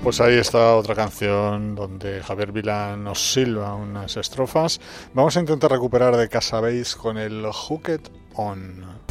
Pues ahí está otra canción donde Javier Vila nos silba unas estrofas. Vamos a intentar recuperar de Casabéis con el Hooked On.